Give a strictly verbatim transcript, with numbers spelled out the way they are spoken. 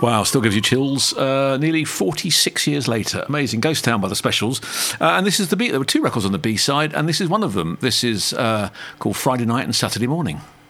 Wow, still gives you chills. Uh, nearly forty-six years later. Amazing. Ghost Town by the Specials. Uh, and this is the B. There were two records on the B side, and this is one of them. This is uh, called Friday Night and Saturday Morning.